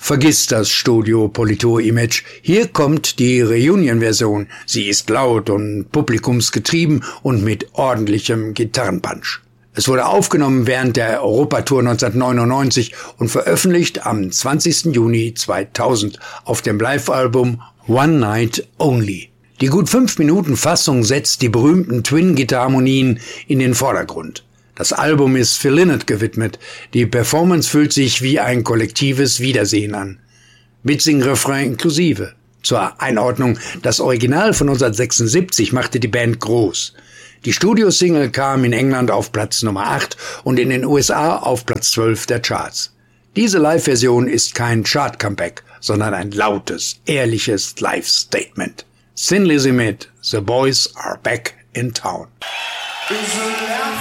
Vergiss das Studio Politur-Image. Hier kommt die Reunion-Version. Sie ist laut und publikumsgetrieben und mit ordentlichem Gitarrenpunch. Es wurde aufgenommen während der Europatour 1999 und veröffentlicht am 20. Juni 2000 auf dem Live-Album One Night Only. Die gut 5-Minuten-Fassung setzt die berühmten Twin-Gitarharmonien in den Vordergrund. Das Album ist Phil Lynott gewidmet. Die Performance fühlt sich wie ein kollektives Wiedersehen an. Mitsing-Refrain inklusive. Zur Einordnung, das Original von 1976 machte die Band groß. Die Studiosingle kam in England auf Platz Nummer 8 und in den USA auf Platz 12 der Charts. Diese Live-Version ist kein Chart-Comeback, sondern ein lautes, ehrliches Live-Statement. Thin Lizzy mit The Boys Are Back in Town.